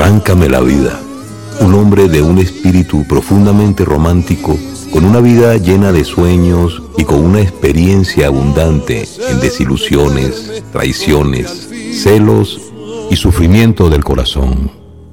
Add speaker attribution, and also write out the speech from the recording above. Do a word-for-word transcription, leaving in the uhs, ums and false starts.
Speaker 1: Arráncame la vida, un hombre de un espíritu profundamente romántico, con una vida llena de sueños y con una experiencia abundante en desilusiones, traiciones, celos y sufrimiento del corazón.